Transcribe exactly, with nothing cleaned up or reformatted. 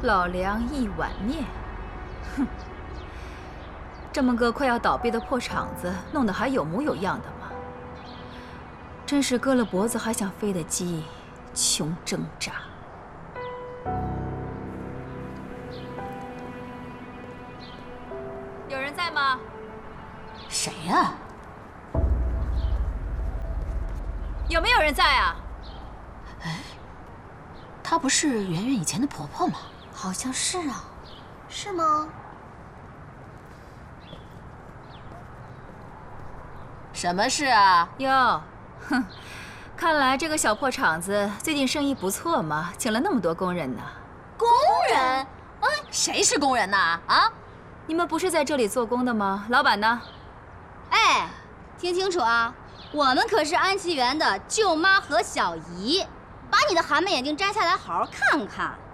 老梁一碗面，哼，这么个快要倒闭的破厂子，弄得还有模有样的吗？真是割了脖子还想飞的鸡，穷挣扎。有人在吗？ 谁呀？ 有没有人在啊？ 哎，她不是圆圆以前的婆婆吗？ 好像是啊，是吗？ 什么事啊？ 哟，哼，看来这个小破厂子最近生意不错嘛，请了那么多工人呢。 工人？哎，谁是工人呐？啊？ 你们不是在这里做工的吗？老板呢？ 哎，听清楚啊，我们可是安琪园的舅妈和小姨，把你的蛤蟆眼镜摘下来，好好看看。